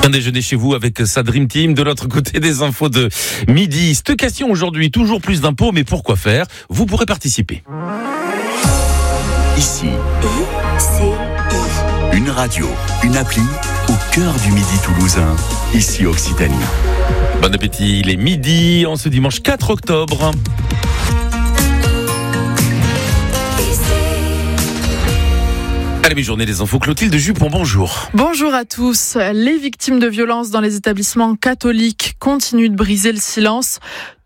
Un déjeuner chez vous avec sa Dream Team. De l'autre côté des infos de midi. Cette question aujourd'hui, toujours plus d'impôts, mais pourquoi faire? Vous pourrez participer. Ici, une radio, une appli au cœur du midi toulousain. Ici Occitanie. Bon appétit, il est midi en ce dimanche 4 octobre. Allez, mes journées des infos. Clotilde Jupon, bonjour. Bonjour à tous. Les victimes de violences dans les établissements catholiques continuent de briser le silence.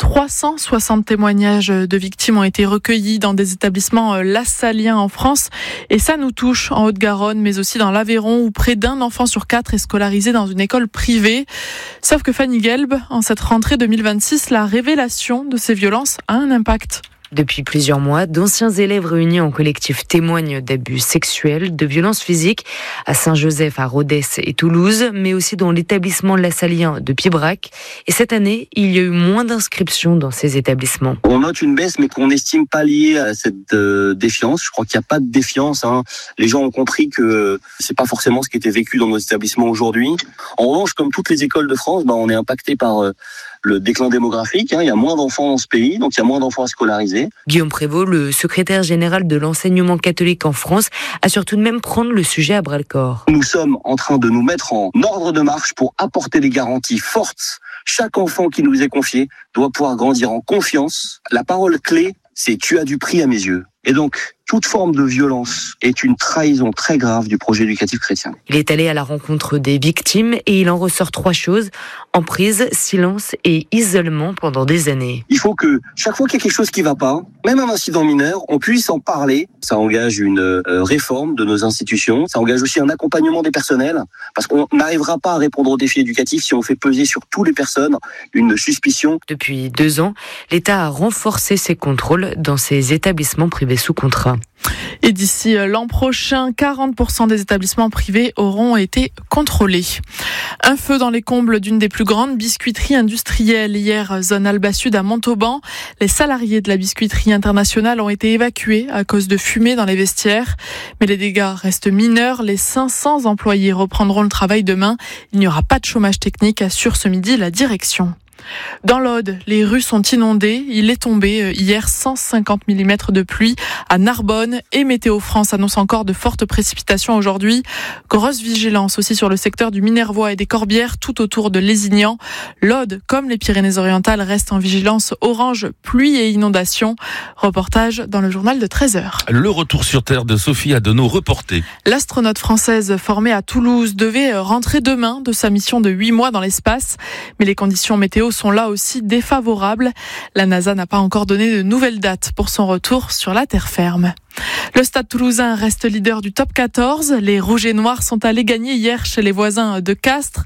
360 témoignages de victimes ont été recueillis dans des établissements lassaliens en France. Et ça nous touche en Haute-Garonne, mais aussi dans l'Aveyron, où près d'un enfant sur 4 est scolarisé dans une école privée. Sauf que Fanny Gelb, en cette rentrée 2026, la révélation de ces violences a un impact. Depuis plusieurs mois, d'anciens élèves réunis en collectif témoignent d'abus sexuels, de violences physiques à Saint-Joseph, à Rodez et Toulouse, mais aussi dans l'établissement lassalien de Pibrac. Et cette année, il y a eu moins d'inscriptions dans ces établissements. On note une baisse, mais qu'on n'estime pas liée à cette défiance. Je crois qu'il n'y a pas de défiance. Les gens ont compris que c'est pas forcément ce qui était vécu dans nos établissements aujourd'hui. En revanche, comme toutes les écoles de France, on est impacté par le déclin démographique. Il y a moins d'enfants dans ce pays, donc il y a moins d'enfants à scolariser. Guillaume Prévost, le secrétaire général de l'enseignement catholique en France, assure tout de même prendre le sujet à bras-le-corps. Nous sommes en train de nous mettre en ordre de marche pour apporter des garanties fortes. Chaque enfant qui nous est confié doit pouvoir grandir en confiance. La parole clé, c'est « tu as du prix à mes yeux ». Et donc, toute forme de violence est une trahison très grave du projet éducatif chrétien. Il est allé à la rencontre des victimes et il en ressort 3 choses: emprise, silence et isolement pendant des années. Il faut que chaque fois qu'il y a quelque chose qui ne va pas, même un incident mineur, on puisse en parler. Ça engage une réforme de nos institutions, ça engage aussi un accompagnement des personnels, parce qu'on n'arrivera pas à répondre aux défis éducatifs si on fait peser sur toutes les personnes une suspicion. Depuis 2 ans, l'État a renforcé ses contrôles dans ces établissements privés sous contrat. Et d'ici l'an prochain, 40% des établissements privés auront été contrôlés. Un feu dans les combles d'une des plus grandes biscuiteries industrielles. Hier, zone Alba Sud à Montauban. Les salariés de la biscuiterie internationale ont été évacués à cause de fumée dans les vestiaires. Mais les dégâts restent mineurs. Les 500 employés reprendront le travail demain. Il n'y aura pas de chômage technique, assure ce midi la direction. Dans l'Aude, les rues sont inondées. Il est tombé hier 150 mm de pluie à Narbonne et Météo France annonce encore de fortes précipitations aujourd'hui. Grosse vigilance aussi sur le secteur du Minervois et des Corbières tout autour de Lézignan. L'Aude, comme les Pyrénées-Orientales, reste en vigilance orange, pluie et inondations. Reportage dans le journal de 13h. Le retour sur Terre de Sophie Adenau reporté. L'astronaute française formée à Toulouse devait rentrer demain de sa mission de 8 mois dans l'espace. Mais les conditions météo sont là aussi défavorables. La NASA n'a pas encore donné de nouvelles dates pour son retour sur la terre ferme. Le Stade Toulousain reste leader du top 14. Les Rouges et Noirs sont allés gagner hier chez les voisins de Castres,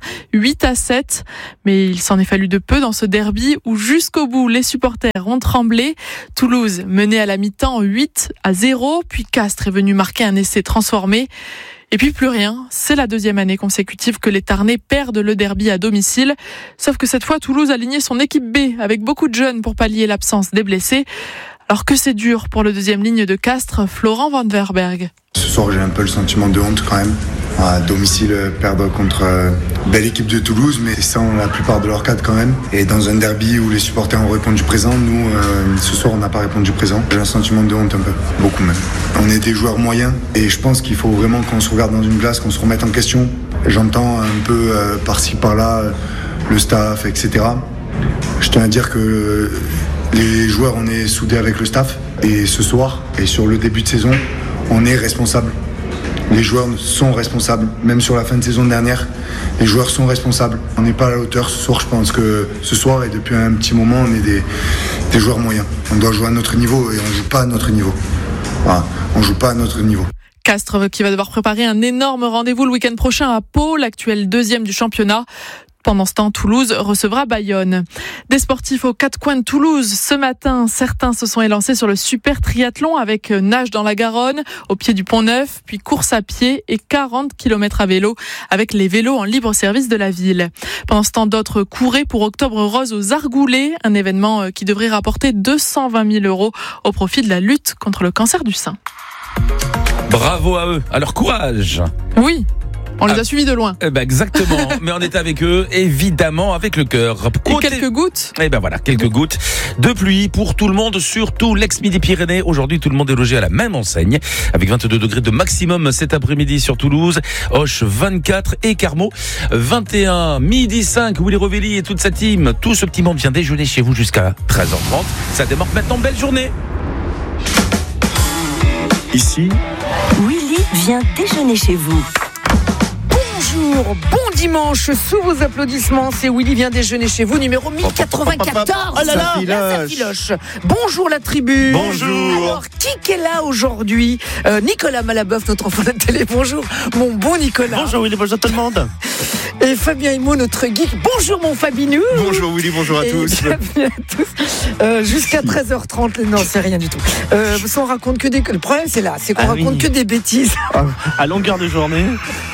8-7. Mais il s'en est fallu de peu dans ce derby où jusqu'au bout les supporters ont tremblé. Toulouse menait à la mi-temps 8-0, puis Castres est venu marquer un essai transformé. Et puis plus rien, c'est la 2e année consécutive que les Tarnais perdent le derby à domicile. Sauf que cette fois, Toulouse a aligné son équipe B avec beaucoup de jeunes pour pallier l'absence des blessés. Alors que c'est dur pour le 2e ligne de Castres, Florent Van Verberg. Ce soir, j'ai un peu le sentiment de honte quand même. À domicile, perdre contre belle équipe de Toulouse, mais sans la plupart de leurs cadres quand même. Et dans un derby où les supporters ont répondu présent, nous, ce soir, on n'a pas répondu présent. J'ai un sentiment de honte un peu, beaucoup même. On est des joueurs moyens et je pense qu'il faut vraiment qu'on se regarde dans une glace, qu'on se remette en question. J'entends un peu par-ci, par-là, le staff, etc. Je tiens à dire que les joueurs, on est soudés avec le staff. Et ce soir, et sur le début de saison, on est responsables. Les joueurs sont responsables, même sur la fin de saison dernière, les joueurs sont responsables. On n'est pas à la hauteur ce soir, je pense que ce soir et depuis un petit moment, on est des joueurs moyens. On doit jouer à notre niveau et on ne joue pas à notre niveau. Voilà, on ne joue pas à notre niveau. Castres qui va devoir préparer un énorme rendez-vous le week-end prochain à Pau, l'actuel 2e du championnat. Pendant ce temps, Toulouse recevra Bayonne. Des sportifs aux 4 coins de Toulouse. Ce matin, certains se sont élancés sur le super triathlon avec nage dans la Garonne, au pied du Pont-Neuf, puis course à pied et 40 km à vélo avec les vélos en libre service de la ville. Pendant ce temps, d'autres couraient pour Octobre Rose aux Argoulets, un événement qui devrait rapporter 220 000 € au profit de la lutte contre le cancer du sein. Bravo à eux, à leur courage. Oui. On les a suivis de loin. Exactement. Mais on est avec eux, évidemment, avec le cœur. Et quelques gouttes. Voilà, quelques gouttes de pluie pour tout le monde, surtout l'ex-Midi-Pyrénées. Aujourd'hui, tout le monde est logé à la même enseigne, avec 22 degrés de maximum cet après-midi sur Toulouse, Auch 24 et Carmaux 21. Midi 5, Willy Rovelli et toute sa team, tout ce petit monde vient déjeuner chez vous jusqu'à 13h30. Ça démarre maintenant, belle journée. Ici, Willy vient déjeuner chez vous. Bonjour, bon dimanche, sous vos applaudissements, c'est Willy vient déjeuner chez vous, numéro 1094. Oh là là, ça filoche. Bonjour la tribu. Bonjour. Alors, qui est là aujourd'hui? Nicolas Malaboeuf, notre enfant de la télé. Bonjour, mon bon Nicolas. Bonjour Willy, bonjour tout le monde. Et Fabien Himo, notre geek. Bonjour mon Fabinou. Bonjour Willy, bonjour à tous. Bienvenue à tous. Jusqu'à 13h30, non, c'est rien du tout. On raconte que des... Le problème, c'est là, c'est qu'on raconte que des bêtises. À longueur de journée.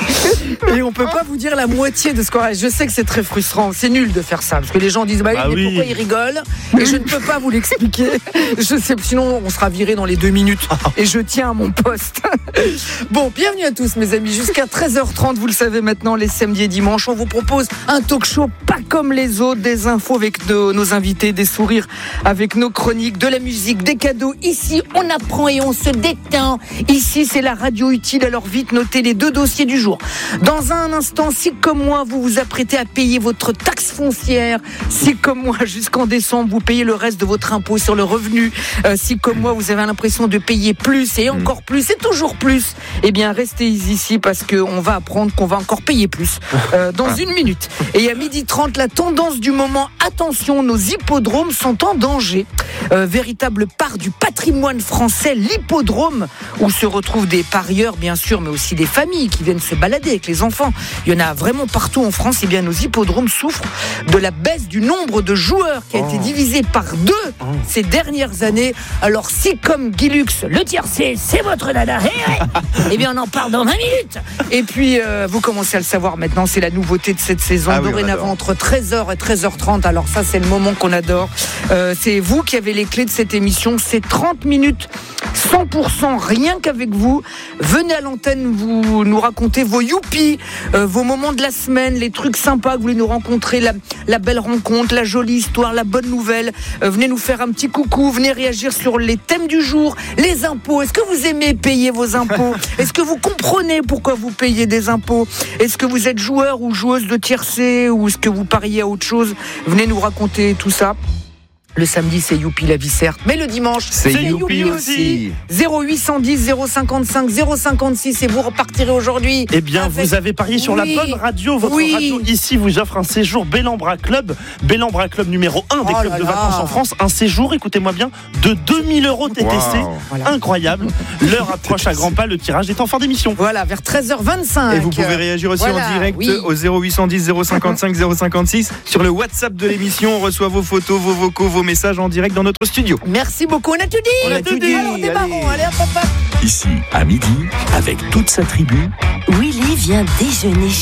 Et on peut pas vous dire la moitié de ce qu'on a. Je sais que c'est très frustrant, c'est nul de faire ça, parce que les gens disent pourquoi ils rigolent? Et je ne peux pas vous l'expliquer. Je sais, sinon on sera viré dans les 2 minutes. Et je tiens à mon poste. Bon, bienvenue à tous mes amis. Jusqu'à 13h30, vous le savez maintenant, les samedis et dimanches, on vous propose un talk show pas comme les autres, des infos avec nos invités, des sourires avec nos chroniques, de la musique, des cadeaux. Ici, on apprend et on se détend. Ici, c'est la radio utile, alors vite notez les 2 dossiers du jour. Dans un instant, si comme moi, vous vous apprêtez à payer votre taxe foncière, si comme moi, jusqu'en décembre, vous payez le reste de votre impôt sur le revenu, si comme moi, vous avez l'impression de payer plus et encore plus et toujours plus, eh bien, restez ici parce qu'on va apprendre qu'on va encore payer plus dans 1 minute. Et à 12h30, la tendance du moment, attention, nos hippodromes sont en danger. Véritable part du patrimoine français, l'hippodrome, où se retrouvent des parieurs, bien sûr, mais aussi des familles qui viennent se balader avec les enfants. Il y en a vraiment partout en France. Et bien, nos hippodromes souffrent de la baisse du nombre de joueurs qui a été divisé par 2 ces dernières années. Alors, si comme Guy Lux, le tiercé, c'est votre dada, eh bien, on en parle dans 20 minutes. Et puis, vous commencez à le savoir maintenant, c'est la nouveauté de cette saison. Dorénavant, entre 13h et 13h30. Alors ça, c'est le moment qu'on adore. C'est vous qui avez les clés de cette émission. C'est 30 minutes 100% rien qu'avec vous. Venez à l'antenne, vous nous racontez vos youpi, vos moments de la semaine, les trucs sympas que vous voulez nous rencontrer, la belle rencontre, la jolie histoire, la bonne nouvelle. Venez nous faire un petit coucou, venez réagir sur les thèmes du jour, les impôts. Est-ce que vous aimez payer vos impôts? Est-ce que vous comprenez pourquoi vous payez des impôts? Est-ce que vous êtes joueur ou joueuse de tiercé, ou est-ce que vous pariez à autre chose? Venez nous raconter tout ça. Le samedi, c'est youpi la vie, certes. Mais le dimanche, c'est youpi aussi. 0810 055 056 et vous repartirez aujourd'hui. Eh bien, vous avez parié sur la bonne radio. Votre radio ici vous offre un séjour Bellambra Club. Bellambra Club numéro 1 des clubs de vacances en France. Un séjour, écoutez-moi bien, de 2000 € TTC. Wow. Incroyable. L'heure approche à grands pas. Le tirage est en fin d'émission. Voilà, vers 13h25. Et vous pouvez réagir aussi en direct au 0810 055 056. Sur le WhatsApp de l'émission, on reçoit vos photos, vos vocaux, vos messages en direct dans notre studio. Merci beaucoup, on a tout dit. On a tout dit. Alors démarrons, allez hop hop hop. Ici, à midi, avec toute sa tribu, Willy vient déjeuner